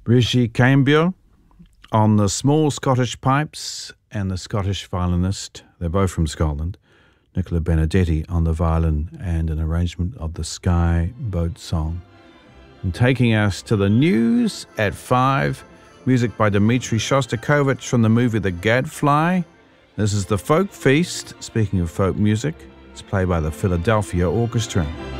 Rishi Campbell on the small Scottish pipes and the Scottish violinist, they're both from Scotland, Nicola Benedetti on the violin and an arrangement of the Sky Boat Song. And taking us to the news at 5, music by Dmitri Shostakovich from the movie The Gadfly. This is the Folk Feast. Speaking of folk music, it's played by the Philadelphia Orchestra.